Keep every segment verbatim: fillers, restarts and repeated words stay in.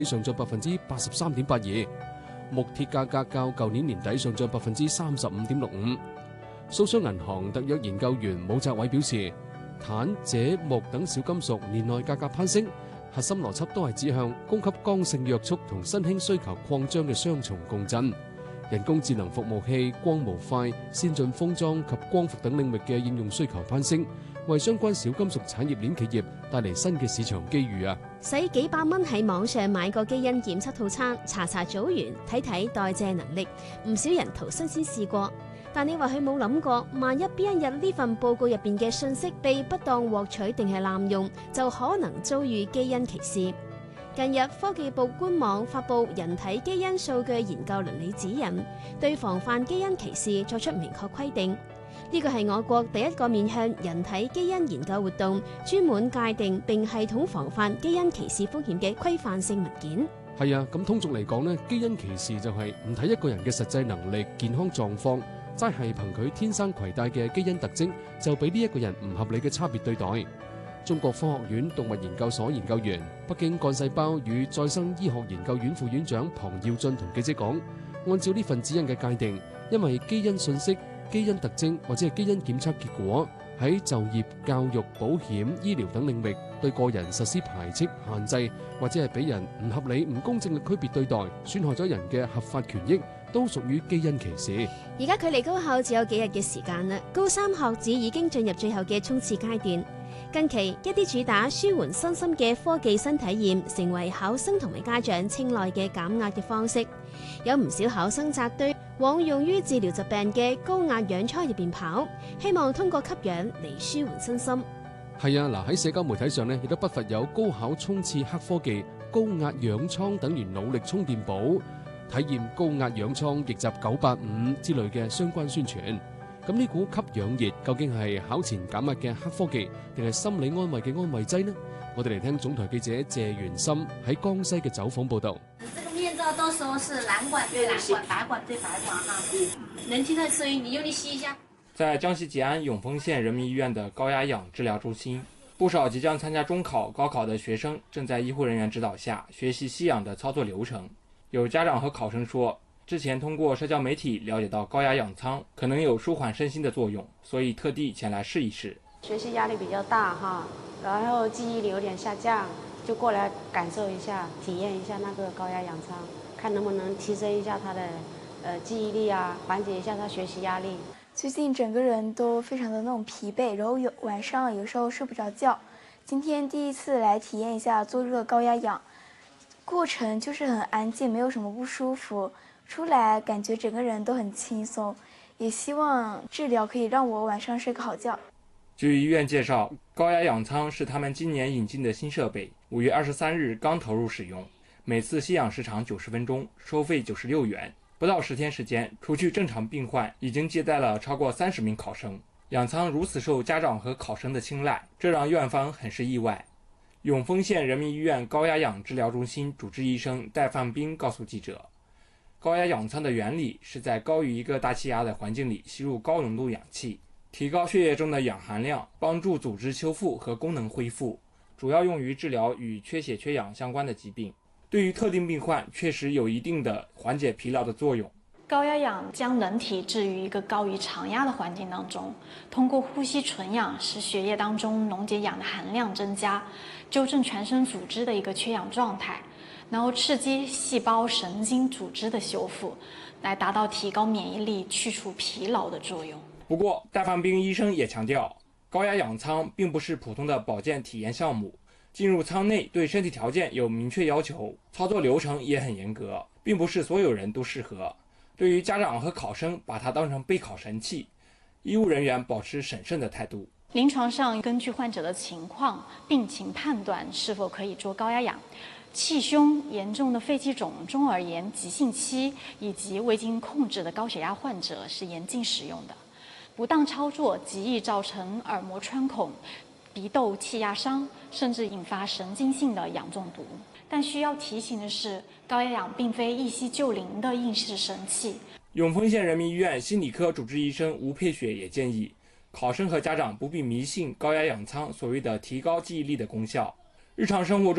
上漲百分之八十三點八二，木鐵價格較舊年年底上漲百分之三十五點六五。蘇商銀行特約研究員武澤偉表示，鉭、鍺、鉬等小金屬年內價格攀升，核心邏輯都係指向供給剛性約束同新興需求擴張嘅雙重共振。人工智能服務器、光模塊、先進封裝及光伏等領域嘅應用需求攀升，為相關小金屬產業鏈企業帶嚟新嘅市場機遇啊！ 使幾百蚊喺網上買個基因檢測套餐，查查組員，睇睇代謝能力，唔少人投身先試過。但你話佢冇諗過，萬一邊一日呢份報告入邊嘅信息被不當獲取定係濫用，就可能遭遇基因歧視。近日科技部官網發布人體基因數據研究倫理指引，對防範基因歧視作出明確規定。呢個係我國第一個面向人體基因研究活動，專門界定並系統防範基因歧視風險嘅規範性文件。 係啊，咁通俗嚟講呢，基因歧視就係唔睇一個人嘅實際能力、健康狀況，齋係憑佢天生攜帶嘅基因特徵，就俾呢一個人唔合理嘅差別對待。中國科學院動物研究所研究員、北京幹細胞與再生醫學研究院副院長龐耀進同記者講，按照呢份指引嘅界定，因為基因信息、基因特徵或者係基因檢測結果喺就業、教育、保險、醫療等領域對個人實施排斥、限制，或者係俾人唔合理、唔公正嘅區別對待，損害咗人嘅合法權益，都屬於基因歧視。 而家距離高考只有幾日嘅時間啦，高三學子已經進入最後嘅衝刺階段。近期一啲主打舒緩身心嘅科技新體驗，成為考生同埋家長青睞嘅減壓嘅方式。有唔少考生扎堆往用於治療疾病嘅高壓氧艙入邊跑，希望通過吸氧嚟舒緩身心。 係啊，嗱喺社交媒體上呢，亦都不乏有高考衝刺黑科技、高壓氧艙等於腦力充電寶、體驗高壓氧艙逆襲九八五之類嘅相關宣傳。咁呢股吸氧熱究竟係考前減壓嘅黑科技，定係心理安慰嘅安慰劑呢？我哋嚟聽總台記者謝元森喺江西嘅走訪報導。 這個面罩都說是藍管對藍管，白管對白管哈。能聽到聲音，你用力吸一下。 在江西吉安永豐縣人民醫院的高壓氧治療中心，不少即將參加中考、高考的學生正在醫護人員指導下學習吸氧的操作流程。有家長和考生說，之前通過社交媒體了解到高壓氧艙可能有舒緩身心的作用，所以特地前來試一試。 學習壓力比較大哈，然後記憶力有點下降，就過來感受一下，體驗一下那個高壓氧艙，看能不能提升一下他的呃記憶力啊，緩解一下他學習壓力。 最近整個人都非常的那種疲憊，然後有晚上有時候睡不着覺。今天第一次來體驗一下做這個高壓氧，過程就是很安靜，沒有什麼不舒服。出來感覺整個人都很輕鬆，也希望治療可以讓我晚上睡個好覺。 據醫院介紹，高壓氧艙是他們今年引進的新設備，五月二十三日剛投入使用，每次吸氧時長九十分鐘，收費九十六元。不到十天時間，除去正常病患，已經接待了超過三十名考生。氧艙如此受家長和考生的青睞，這讓院方很是意外。永豐縣人民醫院高壓氧治療中心主治醫生戴放兵告訴記者，高壓氧艙的原理是在高於一個大氣壓的環境裡吸入高濃度氧氣，提高血液中的氧含量，幫助組織修復和功能恢復，主要用於治療與缺血缺氧相關的疾病。對於特定病患確實有一定的緩解疲勞的作用。 高壓氧將人體置於一個高於常壓的環境當中，通過呼吸純氧使血液當中溶解氧的含量增加，糾正全身組織的一個缺氧狀態，然後刺激細胞神經組織的修復，來達到提高免疫力、去除疲勞的作用。 不過戴放兵醫生也強調，高壓氧艙並不是普通的保健體驗項目，進入艙內對身體條件有明確要求，操作流程也很嚴格，並不是所有人都適合。對於家長和考生把它當成備考神器，醫務人員保持審慎的態度。 臨床上根據患者的情況、病情判斷是否可以做高壓氧。氣胸、嚴重的肺氣腫、中耳炎急性期以及未經控制的高血壓患者是嚴禁使用的。不當操作極易造成耳膜穿孔、鼻竇氣壓傷，甚至引發神經性的氧中毒。但需要提醒的是，高壓氧並非一夕就靈的應試神器。 永豐縣人民醫院心理科主治醫生吳佩雪也建議，考生和家長不必迷信高壓氧艙所謂的提高記憶力的功效。日常生活中，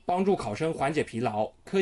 帮助考生缓解疲劳。科